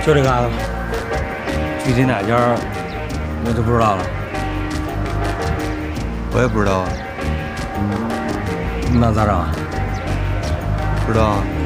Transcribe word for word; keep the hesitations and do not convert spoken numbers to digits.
就这嘎达吧。具体哪家我就不知道了。 我也不知道啊。 那咋整啊？ 不知道啊。